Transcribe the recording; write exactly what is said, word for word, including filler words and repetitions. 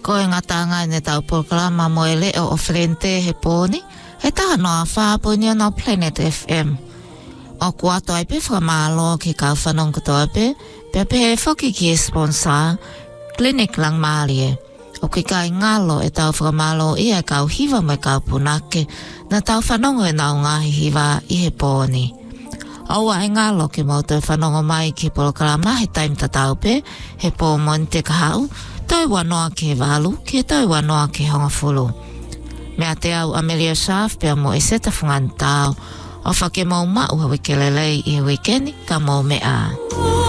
Ko e ngatanga ne tau programa mo ele o ofrente he poni. He taha noa wha poni no Planet F M. O kuato ai pe whamalo ki kau whanong katoa pe. Pe pe he whoki ki e sponsor. Clinic lang maalie. O ki kai ngalo e tau whamalo i e kau hiva mai kau punake. Na tau whanongo e nau ngahi hiva i he poni. Aua e ngalo ki mau tau whanongo mai ki programa he taim tatau pe. He pō mon te kahau. Tau wanoa ke walu, ke tau wanoa ke honga fulu. Mea te au Amelia Schaaf pia mo e seta whangantau. O whake mau mau hawe ke lelei i he wikeni ka mau mea.